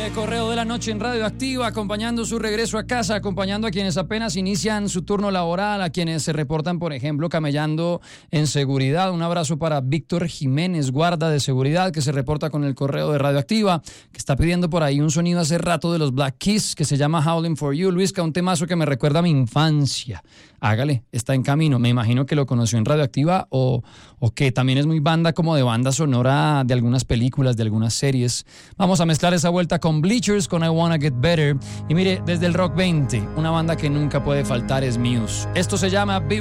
Correo de la noche en Radio Activa, acompañando su regreso a casa, acompañando a quienes apenas inician su turno laboral, a quienes se reportan, por ejemplo, camellando en seguridad. Un abrazo para Víctor Jiménez, guarda de seguridad, que se reporta con el correo de Radio Activa, que está pidiendo por ahí un sonido hace rato de los Black Keys, que se llama Howling for You. Luisca, un temazo que me recuerda a mi infancia. Hágale, está en camino. Me imagino que lo conoció en Radio Activa o que también es muy banda, como de banda sonora de algunas películas, de algunas series. Vamos a mezclar esa vuelta con Bleachers, con I Wanna Get Better. Y mire, desde el Rock 20, una banda que nunca puede faltar es Muse. Esto se llama Be